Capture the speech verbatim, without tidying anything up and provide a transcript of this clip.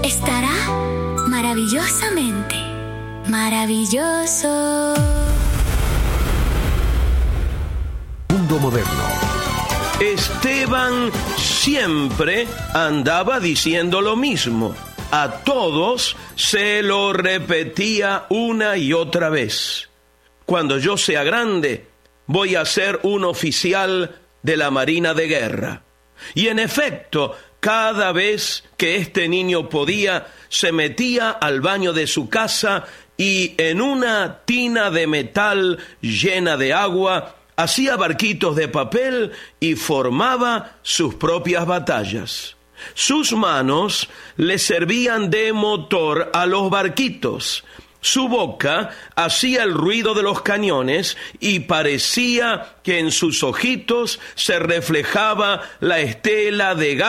estará maravillosamente maravilloso. Mundo moderno. Esteban siempre andaba diciendo lo mismo. A todos se lo repetía una y otra vez. Cuando yo sea grande, voy a ser un oficial de la Marina de Guerra. Y en efecto, cada vez que este niño podía, se metía al baño de su casa y en una tina de metal llena de agua, hacía barquitos de papel y formaba sus propias batallas. Sus manos le servían de motor a los barquitos. Su boca hacía el ruido de los cañones y parecía que en sus ojitos se reflejaba la estela de gas